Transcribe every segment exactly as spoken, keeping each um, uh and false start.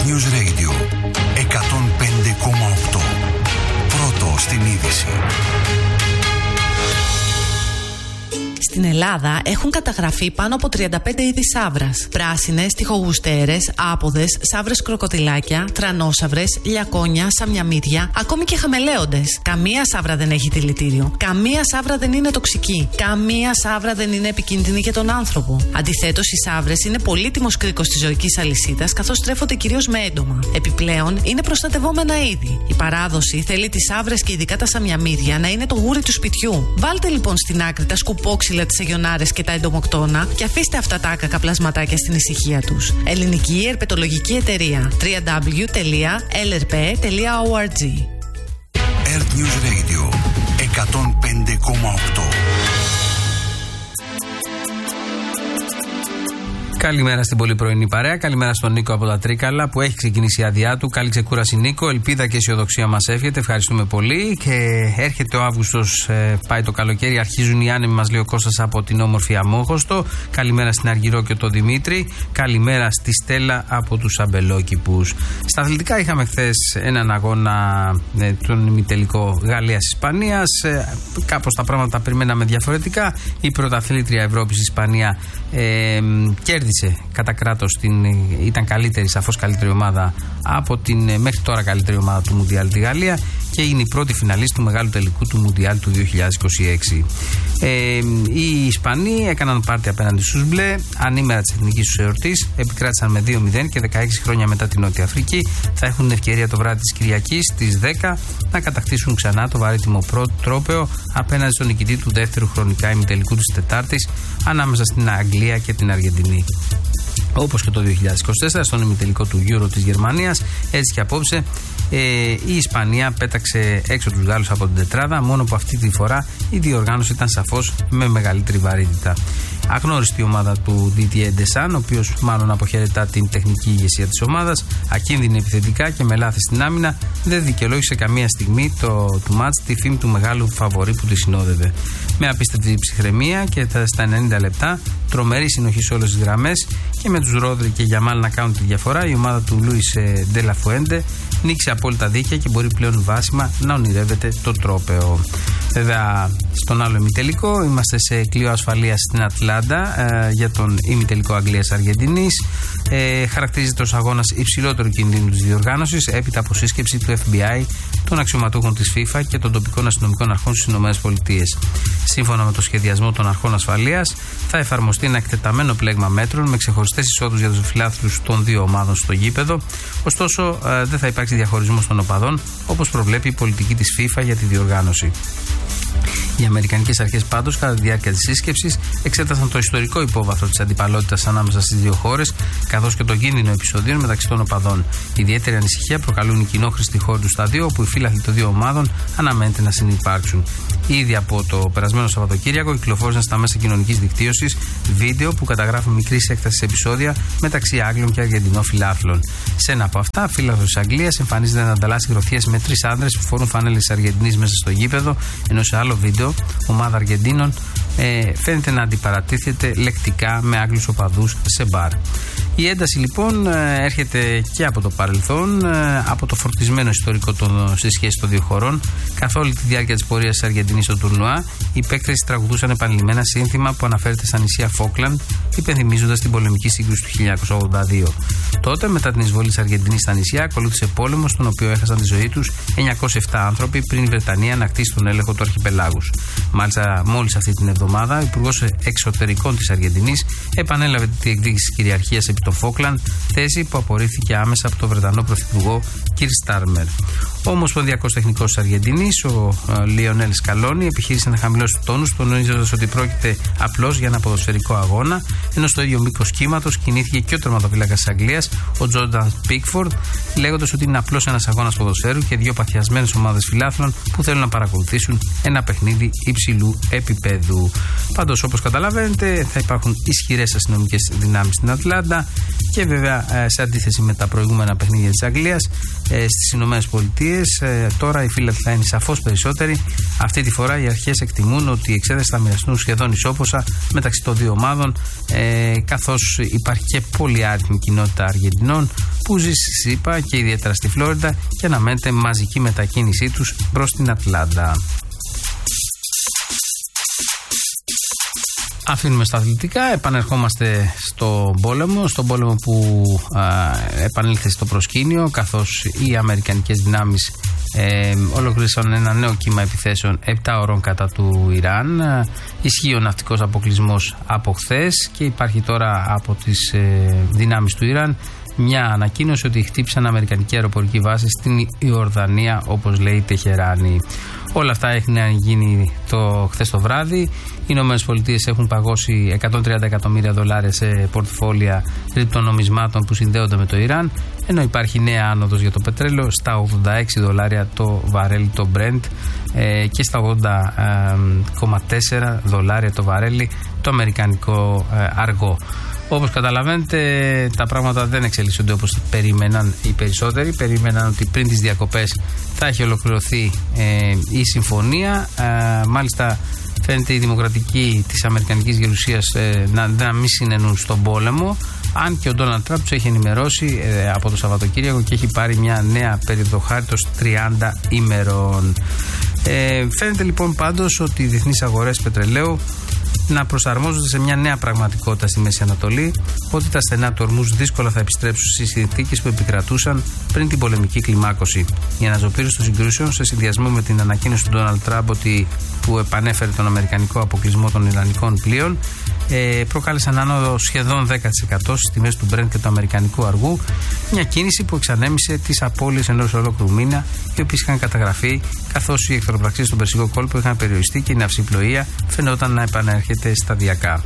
News Radio εκατόν πέντε κόμμα οκτώ. Πρώτο στην είδηση. Στην Ελλάδα έχουν καταγραφεί πάνω από τριάντα πέντε είδη σαύρας. Πράσινες, τοιχογουστέρες, άποδες, σαύρες κροκοτιλάκια, τρανόσαυρες, λιακόνια, σαμιαμίδια, ακόμη και χαμελέοντες. Καμία σαύρα δεν έχει δηλητήριο. Καμία σαύρα δεν είναι τοξική. Καμία σαύρα δεν είναι επικίνδυνη για τον άνθρωπο. Αντιθέτως, οι σαύρες είναι πολύτιμος κρίκος της ζωικής αλυσίδας, καθώς τρέφονται κυρίως με έντομα. Επιπλέον, είναι προστατευόμενα είδη. Η παράδοση θέλει τις σαύρες και ειδικά τα σαμιαμίδια να είναι το γούρι του σπιτιού. Βάλτε λοιπόν στην άκρη τα σκουπόξυλα, τις αγιονάρες και τα εντομοκτώνα και αφήστε αυτά τα άκακα πλασματάκια στην ησυχία τους. Ελληνική Ερπετολογική Εταιρεία. double-u double-u double-u τελεία ελ ερ πι τελεία org. Earth News Radio εκατόν πέντε κόμμα οκτώ. Καλημέρα στην πολύ πρωινή παρέα. Καλημέρα στον Νίκο από τα Τρίκαλα που έχει ξεκινήσει η άδειά του. Καλή ξεκούραση, Νίκο. Ελπίδα και αισιοδοξία μας εύχεται. Ευχαριστούμε πολύ. Και έρχεται ο Αύγουστος, ε, πάει το καλοκαίρι. Αρχίζουν οι άνεμοι, μας λέει ο Κώστας από την όμορφη Αμόχωστο. Καλημέρα στην Αργυρό και τον Δημήτρη. Καλημέρα στη Στέλλα από τους Αμπελόκηπους. Στα αθλητικά είχαμε χθες έναν αγώνα, ε, τον ημιτελικό Γαλλίας-Ισπανίας. Ε, κάπως τα πράγματα τα περιμέναμε διαφορετικά. Η πρωταθλήτρια Ευρώπης Ισπανία ε, κέρδισε κατά κράτος, την, ήταν καλύτερη, σαφώς καλύτερη ομάδα από την μέχρι τώρα καλύτερη ομάδα του Μουντιάλ, τη Γαλλία, και είναι η πρώτη φιναλίστ του μεγάλου τελικού του Μουντιάλ του δύο χιλιάδες είκοσι έξι. Ε, οι Ισπανοί έκαναν πάρτι απέναντι στους μπλε, ανήμερα της εθνικής τους εορτής, επικράτησαν με δύο μηδέν και δεκαέξι χρόνια μετά την Νότια Αφρική θα έχουν την ευκαιρία το βράδυ της Κυριακής στις δέκα να κατακτήσουν ξανά το βαρύτιμο πρώτο τρόπαιο απέναντι στον νικητή του δεύτερου χρονικά ημιτελικού της Τετάρτης ανάμεσα στην Αγγλία και την Αργεντινή. Όπως και το δύο χιλιάδες είκοσι τέσσερα στον ημιτελικό του Euro της Γερμανίας, έτσι και απόψε ε, η Ισπανία πέταξε έξω τους Γάλλους από την τετράδα, μόνο που αυτή τη φορά η διοργάνωση ήταν σαφώς με μεγαλύτερη βαρύτητα. Αγνώριστη ομάδα του Didier Deschamps, ο οποίος μάλλον αποχαιρετά την τεχνική ηγεσία της ομάδας, ακίνδυνη επιθετικά και με λάθη στην άμυνα, δεν δικαιολόγησε καμία στιγμή το, του μάτς τη φήμη του μεγάλου φαβορί που τη συνόδευε. Με απίστευτη ψυχραιμία και στα ενενήντα λεπτά, τρομερή συνοχή σε όλες τις γραμμές και με τους Ρόδρυ και Γιαμάλ να κάνουν τη διαφορά, η ομάδα του Λούις Ντε Λα Φουέντε νίκησε απόλυτα δίκαια και μπορεί πλέον βάσιμα να ονειρεύεται το τρόπαιο. Βέβαια, στον άλλο ημιτελικό είμαστε σε κλειό ασφαλείας στην Ατλάντα ε, για τον ημιτελικό Αγγλίας-Αργεντινής. Ε, χαρακτηρίζεται ως αγώνας υψηλότερου κινδύνου της διοργάνωσης έπειτα από σύσκεψη του εφ μπι άι, των αξιωματούχων της FIFA και των τοπικών αστυνομικών αρχών στις ΗΠΑ. Σύμφωνα με το σχεδιασμό των αρχών ασφαλείας, θα εφαρμοστεί ένα εκτεταμένο πλέγμα μέτρων με ξεχωριστές εισόδους για τους φιλάθλους των δύο ομάδων στο γήπεδο. Ωστόσο, ε, δεν θα υπάρξει διαχωρισμός των οπαδών, όπως προβλέπει η πολιτική της FIFA για τη διοργάνωση. Οι Αμερικανικές αρχές πάντως, κατά τη διάρκεια της σύσκεψης, εξέτασαν το ιστορικό υπόβαθρο της αντιπαλότητας ανάμεσα στις δύο χώρες, καθώς και τον κίνδυνο επεισοδίων μεταξύ των οπαδών. Ιδιαίτερη ανησυχία προκαλούν οι κοινόχρηστοι χώροι του σταδίου, όπου οι φίλαθλοι των δύο ομάδων αναμένεται να συνυπάρξουν. Ήδη από το περασμένο Σαββατοκύριακο κυκλοφόρησαν στα μέσα κοινωνικής δικτύωσης βίντεο που καταγράφουν μικρής έκτασης επεισόδια μεταξύ Άγγλων και Αργεντινών φιλάθλων. Σε ένα από αυτά, φίλαθλος της Αγγλίας εμφανίζεται να ανταλλάσσει γροθιές με τρεις άνδρες που φορούν φανέλες της Αργεντινής μέσα στο γήπεδο, ενώ σε άλλο βίντεο, ομάδα Αργεντίνων ε, φαίνεται να αντιπαρατίθεται λεκτικά με Άγγλους οπαδούς σε μπαρ. Η ένταση λοιπόν έρχεται και από το παρελθόν, από το φορτισμένο ιστορικό των, στη σχέση των δύο χωρών. Καθ' όλη τη διάρκεια της πορείας της Αργεντινής στο τουρνουά, οι παίκτες τραγουδούσαν επανειλημμένα σύνθημα που αναφέρεται στα νησιά Φόκλαντ, υπενθυμίζοντας την πολεμική σύγκρουση του χίλια εννιακόσια ογδόντα δύο. Τότε, μετά την εισβολή της Αργεντινής στα νησιά, ακολούθησε πόλεμος, στον οποίο έχασαν τη ζωή τους εννιακόσιοι επτά άνθρωποι πριν η Βρετανία ανακτήσει τον έλεγχο του αρχιπελάγους. Μάλιστα, μόλις αυτή την εβδομάδα, ο Υπουργός Εξωτερικών της Αργεντινής επανέλαβε τη διεκδίκηση της κυριαρχίας επί το Φόκλαντ, θέση που απορρίφθηκε άμεσα από τον Βρετανό Πρωθυπουργό Κιρ Στάρμερ. Ο Ομοσπονδιακός Τεχνικός της Αργεντινής, ο Λιονέλ Σκαλόνι, επιχείρησε να χαμηλώσει τόνους, τονίζοντας ότι πρόκειται απλώς για ένα ποδοσφαιρικό αγώνα, ενώ στο ίδιο μήκος κύματος κινήθηκε και ο τερματοφύλακας της Αγγλίας, ο Τζόρνταν Πίκφορντ, λέγοντας ότι είναι απλώς ένας αγώνας ποδοσφαίρου και δύο παθιασμένες ομάδες φιλάθλων που θέλουν να παρακολουθήσουν ένα παιχνίδι υψηλού επίπεδου. Πάντως, όπως καταλαβαίνετε, θα υπάρχουν ισχυρές αστυνομικές δυνάμεις στην Ατλάντα και βέβαια, σε αντίθεση με τα προηγούμενα παιχνίδια της Αγγλίας, στις Ηνωμένες Πολιτείες τώρα οι φύλακοι θα είναι σαφώς περισσότεροι. Αυτή τη φορά οι αρχές εκτιμούν ότι οι εξέδρες θα μοιραστούν σχεδόν ισόποσα μεταξύ των δύο ομάδων, καθώς υπάρχει και πολυάριθμη κοινότητα Αργεντινών που ζει στη ΣΥΠΑ και ιδιαίτερα στη Φλόριντα και αναμένεται μαζική μετακίνησή τους προς την Ατλάντα. Αφήνουμε στα αθλητικά, επανερχόμαστε στον πόλεμο, στον πόλεμο που α, επανήλθε στο προσκήνιο, καθώς οι αμερικανικές δυνάμεις ε, ολοκλήρωσαν ένα νέο κύμα επιθέσεων επτά ώρων κατά του Ιράν. Ισχύει ο ναυτικός αποκλεισμός από χθες και υπάρχει τώρα από τις ε, δυνάμεις του Ιράν μια ανακοίνωση ότι χτύπησαν αμερικανική αεροπορική βάση στην Ιορδανία, όπως λέει η Τεχεράνη. Όλα αυτά έχουν γίνει το χθες το βράδυ. Οι Ηνωμένες Πολιτείες έχουν παγώσει εκατόν τριάντα εκατομμύρια δολάρια σε πορτφόλια κρυπτονομισμάτων που συνδέονται με το Ιράν, ενώ υπάρχει νέα άνοδος για το πετρέλαιο στα ογδόντα έξι δολάρια το βαρέλι το Brent ε, και στα ογδόντα κόμμα τέσσερα δολάρια το βαρέλι το αμερικανικό ε, αργό. Όπως καταλαβαίνετε, τα πράγματα δεν εξελίσσονται όπως περίμεναν οι περισσότεροι. Περίμεναν ότι πριν τις διακοπές θα έχει ολοκληρωθεί ε, η συμφωνία. Ε, μάλιστα φαίνεται η δημοκρατική της αμερικανικής γερουσίας ε, να, να μην συνενούν στον πόλεμο, αν και ο Ντόναλντ Τραμπ τους έχει ενημερώσει ε, από το Σαββατοκύριακο και έχει πάρει μια νέα περίοδο χάριτος τριάντα ημερών. Ε, φαίνεται λοιπόν πάντως ότι οι διεθνείς αγορές πετρελαίου να προσαρμόζονται σε μια νέα πραγματικότητα στη Μέση Ανατολή, ότι τα στενά του Ορμούζ δύσκολα θα επιστρέψουν στις συνθήκες που επικρατούσαν πριν την πολεμική κλιμάκωση. Η αναζωπήρωση των συγκρούσεων, σε συνδυασμό με την ανακοίνωση του Ντόναλντ Τραμπ ότι που επανέφερε τον αμερικανικό αποκλεισμό των ιρανικών πλοίων, ε, προκάλεσαν άνοδο σχεδόν δέκα τοις εκατό στις τιμές του Brent και του αμερικανικού αργού, μια κίνηση που εξανέμισε τις απώλειες ενός ολόκληρου μήνα, οι οποίες είχαν καταγραφεί, καθώς οι εχθροπραξίες στον Περσικό κόλπο είχαν περιοριστεί και η ναυσιπλοεία φαινόταν να επανέρχεται σταδιακά.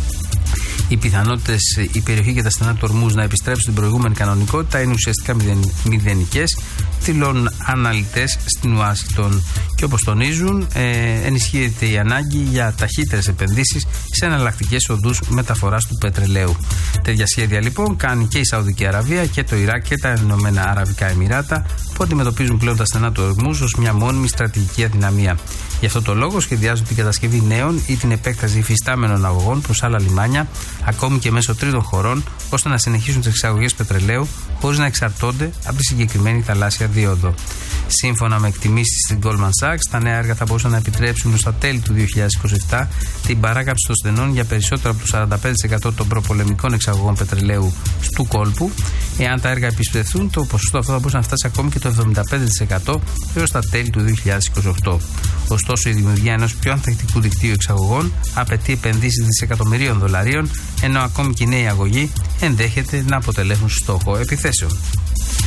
Οι πιθανότητες η περιοχή και τα στενά του Ορμούζ να επιστρέψουν στην προηγούμενη κανονικότητα είναι ουσιαστικά μηδενικές, δηλώνουν αναλυτές στην Ουάσιγκτον. Και όπως τονίζουν, ε, ενισχύεται η ανάγκη για ταχύτερες επενδύσεις σε εναλλακτικές οδούς μεταφοράς του πετρελαίου. Τέτοια σχέδια λοιπόν κάνει και η Σαουδική Αραβία και το Ιράκ και τα Ηνωμένα Αραβικά Εμιράτα, που αντιμετωπίζουν πλέον τα στενά του Ορμούζ ως μια μόνιμη στρατηγική αδυναμία. Γι' αυτό το λόγο σχεδιάζουν την κατασκευή νέων ή την επέκταση υφιστάμενων αγωγών προς άλλα λιμάνια, ακόμη και μέσω τρίτων χωρών, ώστε να συνεχίσουν τις εξαγωγές πετρελαίου χωρίς να εξαρτώνται από τη συγκεκριμένη θαλάσσια δίωδο. Σύμφωνα με εκτιμήσεις στην Goldman Sachs, τα νέα έργα θα μπορούσαν να επιτρέψουν προς τα τέλη του δύο χιλιάδες είκοσι επτά την παράκαμψη των στενών για περισσότερο από το σαράντα πέντε τοις εκατό των προπολεμικών εξαγωγών πετρελαίου του κόλπου. Εάν τα έργα επισπευθούν, το ποσοστό αυτό θα μπορούσε να φτάσει ακόμη και το εβδομήντα πέντε τοις εκατό έως τα τέλη του δύο χιλιάδες είκοσι οκτώ. Ωστόσο, η δημιουργία ενός πιο ανθεκτικού δικτύου εξαγωγών απαιτεί επενδύσεις δισεκατομμυρίων δολαρίων, ενώ ακόμη και οι νέοι αγωγοί ενδέχεται να αποτελέσουν στόχο επιθέσεων.